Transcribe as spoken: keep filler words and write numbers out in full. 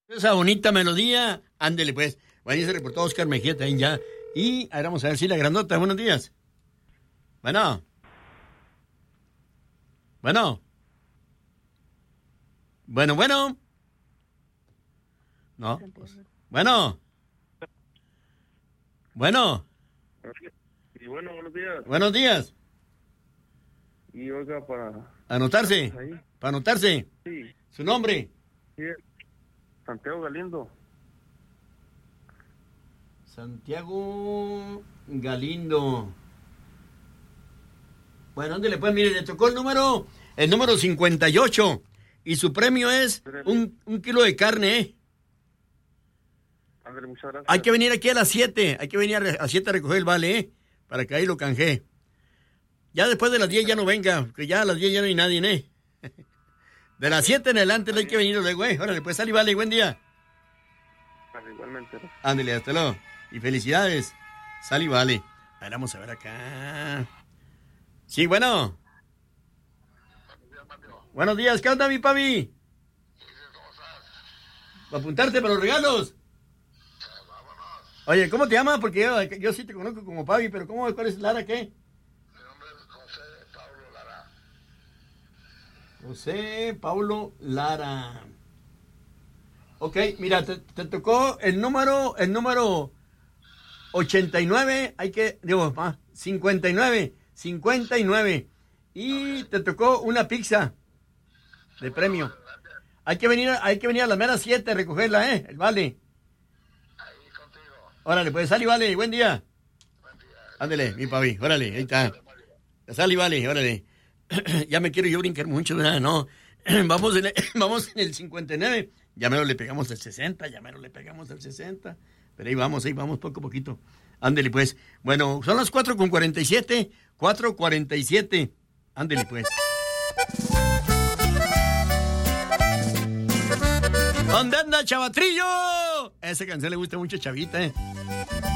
Esa bonita melodía, ándele pues. Bueno, se reportó Oscar Mejía también ya. Y ahora vamos a ver si la grandota. Buenos días. Bueno. Bueno. Bueno, bueno. No. Pues. Bueno. Bueno. Y bueno, buenos días. Buenos días. Y oiga, para... Anotarse. Ahí. Para anotarse. Sí. Su nombre. Sí. Santiago Galindo. Santiago Galindo. Bueno, ¿dónde le pueden? Mire, le tocó el número, el número cincuenta y ocho. Y su premio es un, un kilo de carne, ¿eh? Ándale, muchas gracias. Hay que venir aquí a las siete. Hay que venir a las siete a recoger el vale, ¿eh? Para que ahí lo canjee. Ya después de las diez ya no venga, porque ya a las diez ya no hay nadie, ¿eh? De las siete en adelante hay que venir luego, ¿eh? Órale, pues sale y vale, buen día. Vale, igualmente. Ándale, hasta luego. Y felicidades. Sale y vale. A ver, vamos a ver acá. Sí, bueno. Buenos días, ¿qué onda, mi papi? ¿Para apuntarte para los regalos? Oye, ¿cómo te llamas? Porque yo, yo sí te conozco como papi, pero ¿cómo? ¿Cuál es Lara qué? Mi nombre es José Pablo Lara. José Paulo Lara. Ok, mira, te, te tocó el número, el número ochenta y nueve, hay que, digo, ah, cincuenta y nueve, cincuenta y nueve. Y te tocó una pizza de premio. Hay que venir, hay que venir a las meras siete a recogerla, ¿eh? El vale. Ahí contigo. Órale, pues sale y vale, buen día. Buen día. Ándale, mi papi, órale, ahí está. Sale y vale, órale. Ya me quiero yo brincar mucho, ¿verdad? No. Vamos en el, vamos en el cincuenta y nueve. Ya mero le pegamos el sesenta, ya mero le pegamos el sesenta. Pero ahí vamos, ahí vamos, poco a poquito. Ándele, pues. Bueno, son las cuatro con cuarenta y siete. cuatro cuarenta y siete. Ándele, pues. ¿Dónde anda, Chavatrillo? Esa canción le gusta mucho a Chavita, ¿eh?